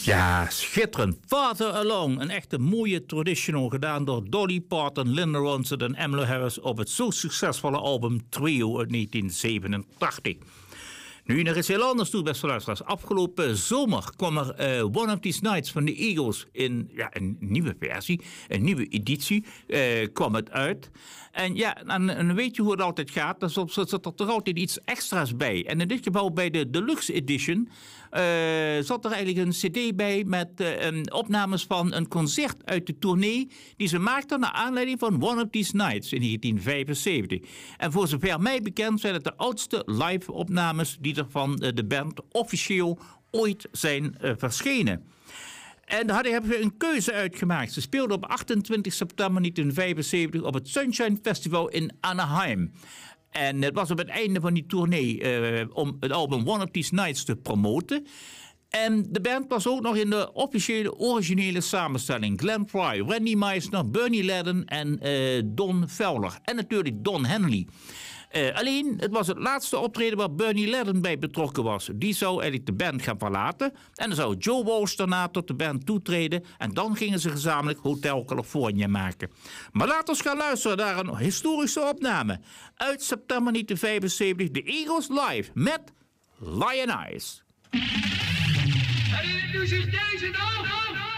Ja, schitterend. Farther Along, een echte mooie traditional gedaan door Dolly Parton, Linda Ronstadt en Emmylou Harris op het zo succesvolle album Trio uit 1987. Nu naar iets heel anders toe, beste luisteraars. Afgelopen zomer kwam er One of These Nights van de Eagles in een nieuwe versie, een nieuwe editie, kwam het uit. En ja, en weet je hoe het altijd gaat, dan zit er toch altijd iets extra's bij. En in dit geval bij de Deluxe Edition zat er eigenlijk een cd bij met opnames van een concert uit de tournee die ze maakten naar aanleiding van One of These Nights in 1975. En voor zover mij bekend zijn het de oudste live opnames die er van de band officieel ooit zijn verschenen. En daar hebben ze een keuze uitgemaakt. Ze speelden op 28 september 1975 op het Sunshine Festival in Anaheim. En het was op het einde van die tournee om het album One of These Nights te promoten. En de band was ook nog in de officiële, originele samenstelling. Glenn Frey, Randy Meisner, Bernie Leadon en Don Fowler. En natuurlijk Don Henley. Alleen, het was het laatste optreden waar Bernie Leadon bij betrokken was. Die zou eigenlijk de band gaan verlaten. En dan zou Joe Walsh daarna tot de band toetreden. En dan gingen ze gezamenlijk Hotel California maken. Maar laten we gaan luisteren naar een historische opname. Uit september 1975, de Eagles live met Lion Eyes. En dit is deze dag.